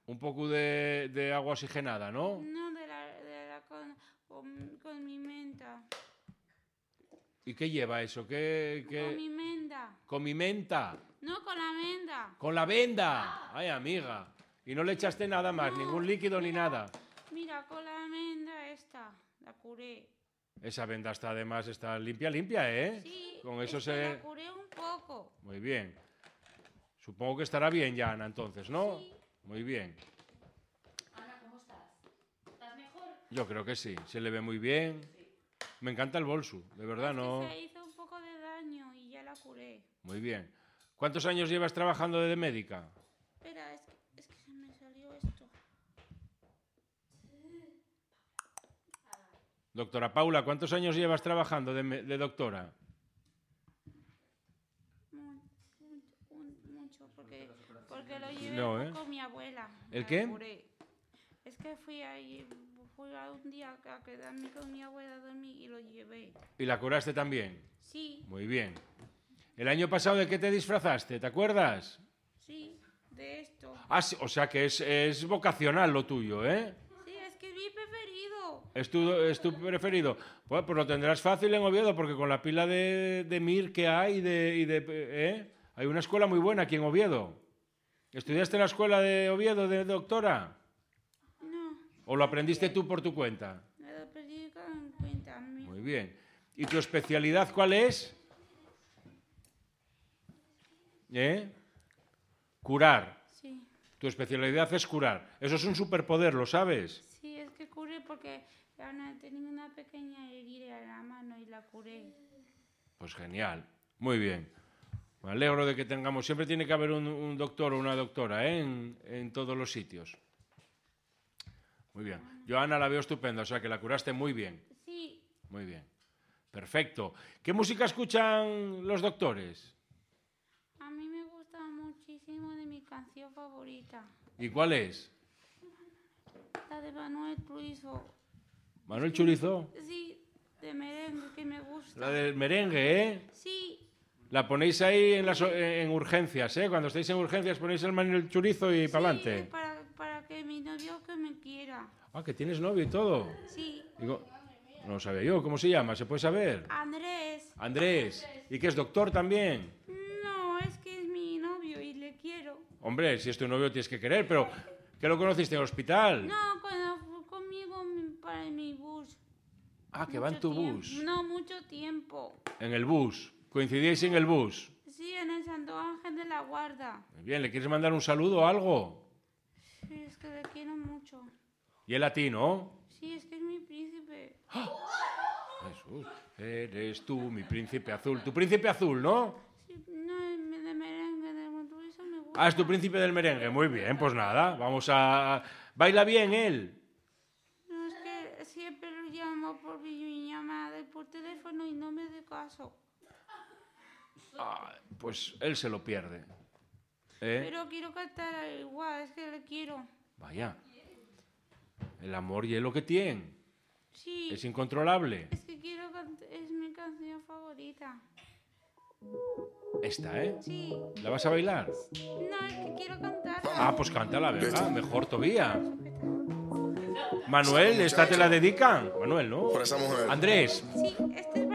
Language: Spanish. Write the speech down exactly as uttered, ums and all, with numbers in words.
Un poco de, de agua oxigenada, ¿no? No, de la, de la con, con, con mi menta. ¿Y qué lleva eso? ¿Qué, qué? Con mi menta. Con mi menta. No, con la menta. Con la venda. Ay, amiga. Y no le echaste nada más, No, ningún líquido mira, ni nada. Mira, con la menta esta, la curé. Esa venda está además está limpia, limpia, ¿eh? Sí, Con eso es se... que la curé un poco. Muy bien. Supongo que estará bien ya, Ana, entonces, ¿no? Sí. Muy bien. Ana, ¿cómo estás? ¿Estás mejor? Yo creo que sí. Se le ve muy bien. Sí. Me encanta el bolso, de verdad, Es que ¿no? se hizo un poco de daño y ya la curé. Muy bien. ¿Cuántos años llevas trabajando de médica? Espera, es que, es que se me salió esto. Doctora Paula, ¿cuántos años llevas trabajando de, me- de doctora? Mu- mu- Mucho, porque, porque lo llevé No, ¿eh? con mi abuela. ¿El la qué? curé. Es que fui ahí, fui a un día a quedarme con mi abuela a dormir y lo llevé. ¿Y la curaste también? Sí, Muy bien. ¿El año pasado de qué te disfrazaste? ¿Te acuerdas? sí, de esto. Ah, sí, o sea que es, es vocacional lo tuyo, ¿eh? Sí, es que es mi preferido. ¿Es tu, es tu preferido? Pues, pues lo tendrás fácil en Oviedo, porque con la pila de, de Mir que hay, de, y de, ¿eh? Hay una escuela muy buena aquí en Oviedo. ¿Estudiaste en la escuela de Oviedo de doctora? No, ¿O lo aprendiste tú por tu cuenta? me lo pedí con cuenta. Mi- Muy bien. ¿Y tu especialidad cuál es? ¿Eh? Curar. Sí, Tu especialidad es curar. Eso es un superpoder, ¿lo sabes? sí, es que curé porque Ana tenía una pequeña herida en la mano y la curé. Pues genial. Muy bien. Me alegro de que tengamos... Siempre tiene que haber un, un doctor o una doctora, ¿eh? en, en todos los sitios. Muy bien. Yo a Ana la veo estupenda, o sea que la curaste muy bien. Sí, Muy bien. Perfecto. ¿Qué música escuchan los doctores? a mí me gusta muchísimo de mi canción favorita. ¿Y cuál es? La de Manuel Turizo. ¿Manuel Churizo? Sí, de merengue que me gusta. La del merengue, ¿eh? Sí, La ponéis ahí en, las, en urgencias, ¿eh? Cuando estáis en urgencias ponéis el Manuel Churizo y para sí, adelante. para, para que mi novio que me quiera. Ah, que tienes novio y todo. Sí, Digo, no lo sabía yo. ¿Cómo se llama? ¿Se puede saber? Andrés. Andrés. ¿Y que es doctor también? No, es que es mi novio y le quiero. Hombre, si es tu novio tienes que querer, pero ¿qué lo conociste en el hospital? No, cuando fue conmigo mi- para mi bus. Ah, que va en Mucho tu tiempo. bus. No, mucho tiempo. En el bus. ¿Coincidíais en el bus? Sí, en el Santo Ángel de la Guarda. Muy bien, ¿le quieres mandar un saludo o algo? Sí, es que le quiero mucho. Y el a ti, ¿no? Sí, es que es mi príncipe. Jesús, eres tú, mi príncipe azul. Tu príncipe azul, ¿no? Sí, no, el de merengue, de Monturizo me gusta. Ah, es tu príncipe del merengue. Muy bien, pues nada, vamos a... ¿Baila bien él? No, es que siempre lo llamo por videollamada y por teléfono y no me hace caso. Ah, pues él se lo pierde. ¿Eh? Pero quiero cantar igual, es que le quiero. Vaya. El amor y es lo que tiene. Sí, Es incontrolable. es que quiero cantar, es mi canción favorita. Esta, ¿eh? Sí, ¿La vas a bailar? no, es que quiero cantar. Ah, pues cántala, venga, mejor todavía. Manuel, ¿esta te la dedican? Manuel, ¿no? Por esa mujer. Andrés, Sí, este